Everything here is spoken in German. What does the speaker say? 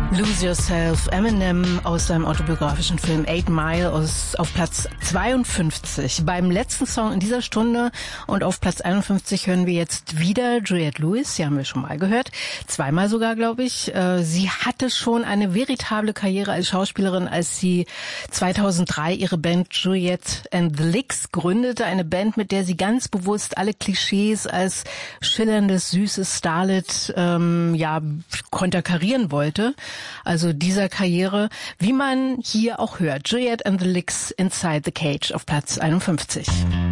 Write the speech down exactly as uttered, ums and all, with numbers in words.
Lose Yourself, Eminem aus seinem autobiografischen Film Eight Mile aus, auf Platz zweiundfünfzig. Beim letzten Song in dieser Stunde und auf Platz einundfünfzig hören wir jetzt wieder Juliette Lewis. Die haben wir schon mal gehört. Zweimal sogar, glaube ich. Sie hatte schon eine veritable Karriere als Schauspielerin, als sie zweitausenddrei ihre Band Juliette and the Licks gründete. Eine Band, mit der sie ganz bewusst alle Klischees als schillerndes, süßes Starlet ähm, ja, konterkarieren wollte. Also dieser Karriere, wie man hier auch hört. Juliette and the Licks, Inside the Cage auf Platz einundfünfzig.